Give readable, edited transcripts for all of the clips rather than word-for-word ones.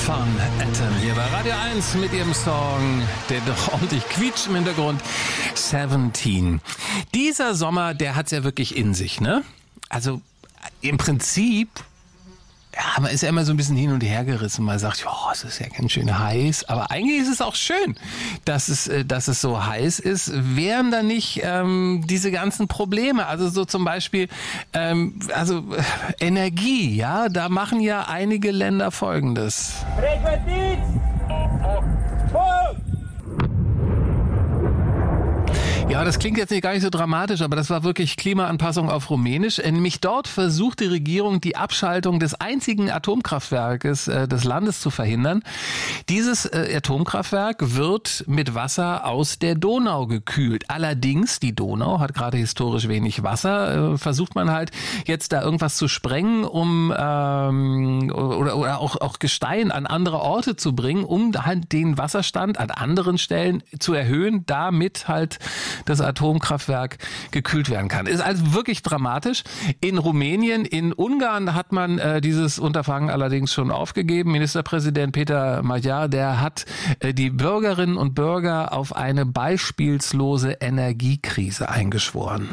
von Atom hier bei Radio 1 mit ihrem Song, der doch ordentlich quietscht im Hintergrund, 17. Dieser Sommer, der hat's ja wirklich in sich, ne? Also im Prinzip, ja, man ist ja immer so ein bisschen hin und her gerissen. Man sagt, ja, es ist ja ganz schön heiß. Aber eigentlich ist es auch schön, dass es so heiß ist. Wären da nicht diese ganzen Probleme? Also so zum Beispiel Energie, ja, da machen ja einige Länder Folgendes. Ja, das klingt jetzt gar nicht so dramatisch, aber das war wirklich Klimaanpassung auf Rumänisch. Nämlich dort versucht die Regierung, die Abschaltung des einzigen Atomkraftwerkes des Landes zu verhindern. Dieses Atomkraftwerk wird mit Wasser aus der Donau gekühlt. Allerdings, die Donau hat gerade historisch wenig Wasser. Versucht man halt jetzt da irgendwas zu sprengen, um oder auch Gestein an andere Orte zu bringen, um halt den Wasserstand an anderen Stellen zu erhöhen, damit halt das Atomkraftwerk gekühlt werden kann. Ist also wirklich dramatisch. In Rumänien, in Ungarn hat man dieses Unterfangen allerdings schon aufgegeben. Ministerpräsident Peter Magyar, der hat die Bürgerinnen und Bürger auf eine beispielslose Energiekrise eingeschworen.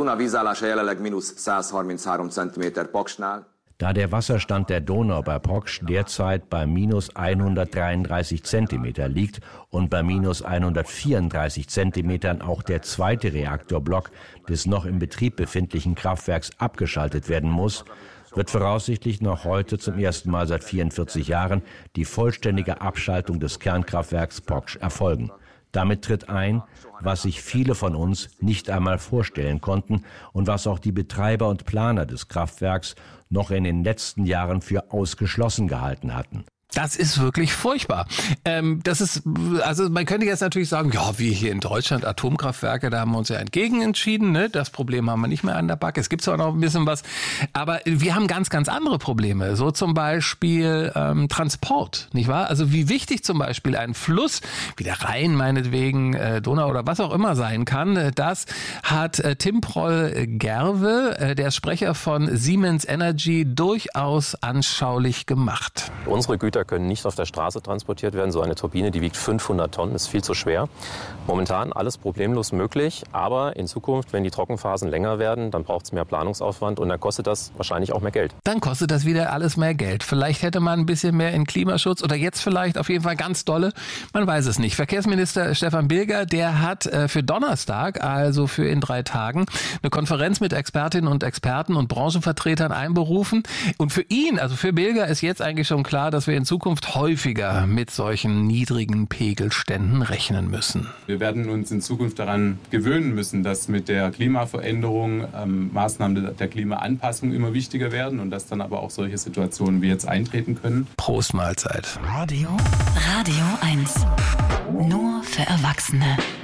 Da der Wasserstand der Donau bei Poksch derzeit bei minus 133 Zentimeter liegt und bei minus 134 Zentimetern auch der zweite Reaktorblock des noch im Betrieb befindlichen Kraftwerks abgeschaltet werden muss, wird voraussichtlich noch heute zum ersten Mal seit 44 Jahren die vollständige Abschaltung des Kernkraftwerks Poksch erfolgen. Damit tritt ein, was sich viele von uns nicht einmal vorstellen konnten und was auch die Betreiber und Planer des Kraftwerks noch in den letzten Jahren für ausgeschlossen gehalten hatten. Das ist wirklich furchtbar. Also man könnte jetzt natürlich sagen, ja, wir hier in Deutschland Atomkraftwerke, da haben wir uns ja entgegen entschieden, ne? Das Problem haben wir nicht mehr an der Backe. Es gibt zwar noch ein bisschen was, aber wir haben ganz, ganz andere Probleme. So zum Beispiel Transport, nicht wahr? Also wie wichtig zum Beispiel ein Fluss, wie der Rhein meinetwegen, Donau oder was auch immer sein kann, das hat Tim Proll-Gerwe, der Sprecher von Siemens Energy, durchaus anschaulich gemacht. Unsere Güter können nicht auf der Straße transportiert werden. So eine Turbine, die wiegt 500 Tonnen, ist viel zu schwer. Momentan alles problemlos möglich, aber in Zukunft, wenn die Trockenphasen länger werden, dann braucht es mehr Planungsaufwand und dann kostet das wahrscheinlich auch mehr Geld. Dann kostet das wieder alles mehr Geld. Vielleicht hätte man ein bisschen mehr in Klimaschutz oder jetzt vielleicht auf jeden Fall ganz dolle, man weiß es nicht. Verkehrsminister Stefan Bilger, der hat für Donnerstag, also für in 3 Tagen, eine Konferenz mit Expertinnen und Experten und Branchenvertretern einberufen. Und für ihn, also für Bilger, ist jetzt eigentlich schon klar, dass wir in Zukunft häufiger mit solchen niedrigen Pegelständen rechnen müssen. Wir werden uns in Zukunft daran gewöhnen müssen, dass mit der Klimaveränderung Maßnahmen der Klimaanpassung immer wichtiger werden und dass dann aber auch solche Situationen wie jetzt eintreten können. Prost Mahlzeit. Radio 1. Nur für Erwachsene.